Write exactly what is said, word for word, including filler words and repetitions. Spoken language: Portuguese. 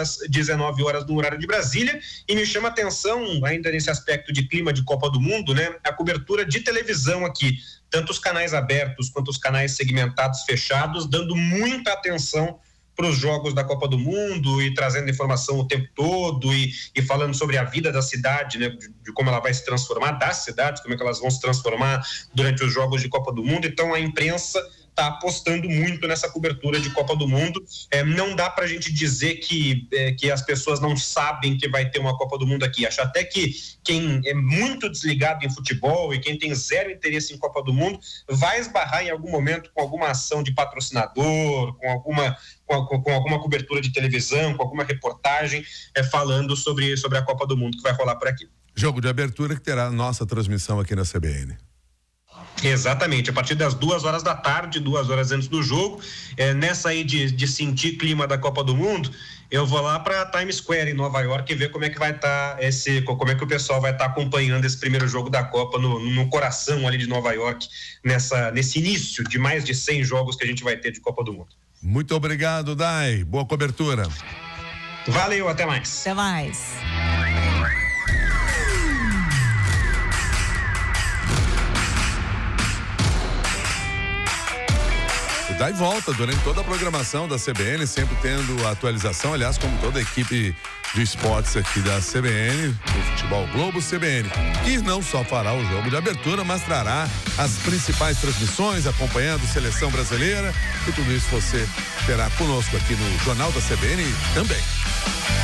às dezenove horas no horário de Brasília. E me chama a atenção, ainda nesse aspecto de clima de Copa do Mundo, né, a cobertura de televisão aqui, tanto os canais abertos quanto os canais segmentados fechados, dando muita atenção para os jogos da Copa do Mundo e trazendo informação o tempo todo e, e falando sobre a vida da cidade, né, de, de como ela vai se transformar, das cidades, como é que elas vão se transformar durante os jogos de Copa do Mundo. Então a imprensa está apostando muito nessa cobertura de Copa do Mundo. É, não dá para a gente dizer que, é, que as pessoas não sabem que vai ter uma Copa do Mundo aqui. Acho até que quem é muito desligado em futebol e quem tem zero interesse em Copa do Mundo vai esbarrar em algum momento com alguma ação de patrocinador, com alguma, com, com alguma cobertura de televisão, com alguma reportagem é, falando sobre, sobre a Copa do Mundo que vai rolar por aqui. Jogo de abertura que terá nossa transmissão aqui na C B N. Exatamente, a partir das duas horas da tarde, duas horas antes do jogo, é, nessa aí de, de sentir clima da Copa do Mundo, eu vou lá para Times Square em Nova York e ver como é que vai estar tá esse, como é que o pessoal vai estar tá acompanhando esse primeiro jogo da Copa no, no coração ali de Nova York, nessa, nesse início de mais de cem jogos que a gente vai ter de Copa do Mundo. Muito obrigado, Dai, boa cobertura. Valeu, até mais. Até mais. Dá e volta durante toda a programação da C B N, sempre tendo atualização, aliás, como toda a equipe de esportes aqui da C B N, do Futebol Globo C B N, que não só fará o jogo de abertura, mas trará as principais transmissões, acompanhando seleção brasileira, e tudo isso você terá conosco aqui no Jornal da C B N também.